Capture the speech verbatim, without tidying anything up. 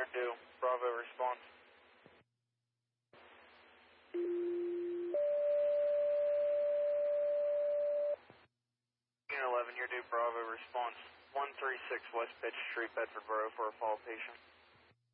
you're due. Bravo response. Unit eleven, you're due. Bravo response. one thirty-six West Pitch Street, Bedford Borough for a fall patient.